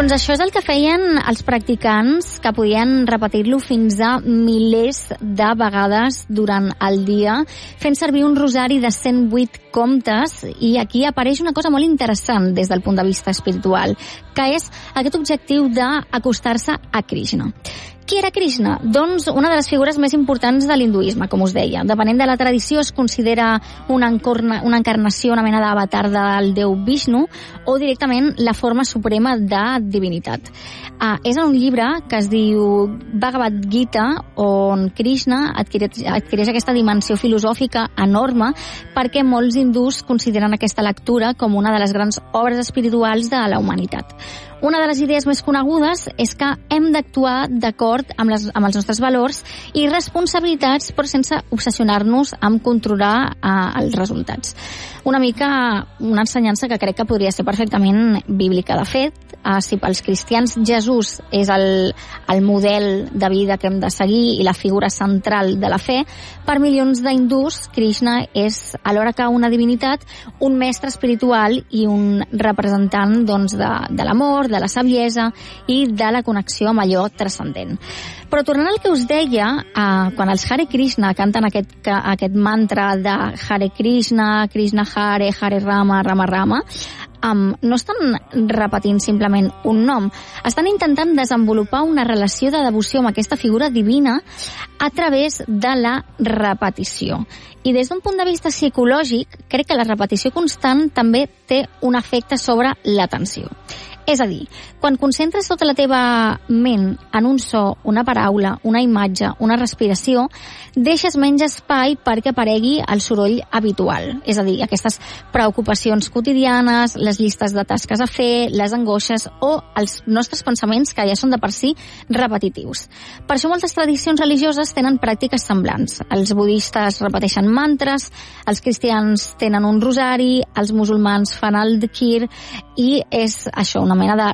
Doncs això és el que feien els practicants, que podien repetir-lo fins a milers de vegades durant el dia, fent servir un rosari de 108 comptes, i aquí apareix una cosa molt interessant des del punt de vista espiritual, que és aquest objectiu d'acostar-se a Krishna. Qui era Krishna? Doncs una de les figures més importants de l'hinduisme, com us deia. Depenent de la tradició, es considera una encarnació, una mena d'avatar del déu Vishnu, o directament la forma suprema de divinitat. És en un llibre que es diu Bhagavad Gita, on Krishna adquireix aquesta dimensió filosòfica enorme, perquè molts hindús consideren aquesta lectura com una de les grans obres espirituals de la humanitat. Una de les idees més conegudes és que hem d'actuar d'acord amb els nostres valors i responsabilitats, però sense obsessionar-nos amb controlar els resultats. Una mica una ensenyança que crec que podria ser perfectament bíblica. De fet, si pels cristians Jesús és el model de vida que hem de seguir i la figura central de la fe, per milions d'hindús Krishna és, alhora que una divinitat, un mestre espiritual i un representant de l'amor, de la saviesa i de la connexió amb allò transcendent. Però tornant al que us deia, quan els Hare Krishna canten aquest mantra de Hare Krishna, Krishna Hare, Hare Rama, Rama Rama, no estan repetint simplement un nom, estan intentant desenvolupar una relació de devoció amb aquesta figura divina a través de la repetició. I des d'un punt de vista psicològic, crec que la repetició constant també té un efecte sobre l'atenció. És a dir, quan concentres tota la teva ment en un so, una paraula, una imatge, una respiració, deixes menys espai perquè aparegui el soroll habitual. És a dir, aquestes preocupacions quotidianes, les llistes de tasques a fer, les angoixes o els nostres pensaments, que ja són de per si repetitius. Per això moltes tradicions religioses tenen pràctiques semblants. Els budistes repeteixen mantres, els cristians tenen un rosari, els musulmans fan el dhikr, i és això, una mena de